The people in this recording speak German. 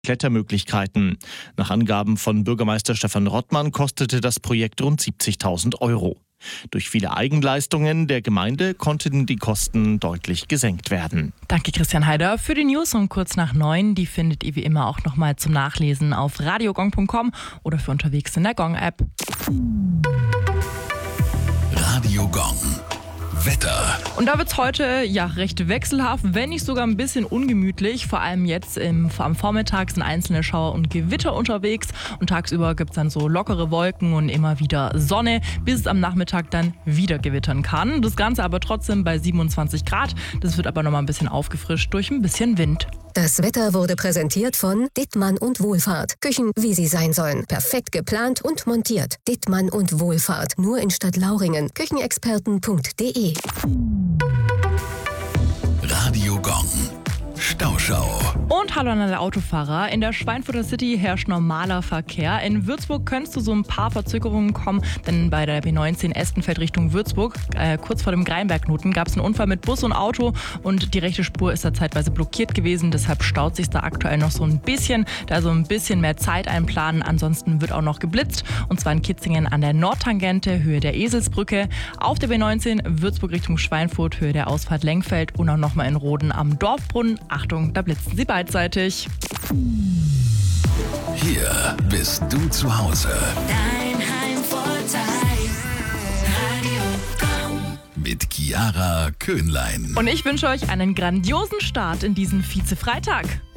Klettermöglichkeiten. Nach Angaben von Bürgermeister Stefan Rottmann kostete das Projekt rund 70.000 €. Durch viele Eigenleistungen der Gemeinde konnten die Kosten deutlich gesenkt werden. Danke Christian Heider für die News um kurz nach 9. Die findet ihr wie immer auch nochmal zum Nachlesen auf radiogong.com oder für unterwegs in der Gong-App. Radio Gong. Wetter. Und da wird es heute recht wechselhaft, wenn nicht sogar ein bisschen ungemütlich. Vor allem jetzt am Vormittag sind einzelne Schauer und Gewitter unterwegs. Und tagsüber gibt es dann so lockere Wolken und immer wieder Sonne, bis es am Nachmittag dann wieder gewittern kann. Das Ganze aber trotzdem bei 27 Grad. Das wird aber nochmal ein bisschen aufgefrischt durch ein bisschen Wind. Das Wetter wurde präsentiert von Dittmann und Wohlfahrt. Küchen, wie sie sein sollen. Perfekt geplant und montiert. Dittmann und Wohlfahrt. Nur in Stadtlauringen. Küchenexperten.de. Radio Gong. Stauschau. Und hallo an alle Autofahrer. In der Schweinfurter City herrscht normaler Verkehr. In Würzburg könntest du so ein paar Verzögerungen kommen, denn bei der B19 Espenfeld Richtung Würzburg, kurz vor dem Greinbergknoten, gab es einen Unfall mit Bus und Auto und die rechte Spur ist da zeitweise blockiert gewesen. Deshalb staut sich da aktuell noch so ein bisschen. Da so ein bisschen mehr Zeit einplanen. Ansonsten wird auch noch geblitzt und zwar in Kitzingen an der Nordtangente, Höhe der Eselsbrücke. Auf der B19 Würzburg Richtung Schweinfurt, Höhe der Ausfahrt Lengfeld und auch nochmal in Roden am Dorfbrunnen. Achtung, da blitzen sie beidseitig. Hier bist du zu Hause. Dein Heimvorteil. Radio Gong. Mit Chiara Köhnlein. Und ich wünsche euch einen grandiosen Start in diesen Vize-Freitag.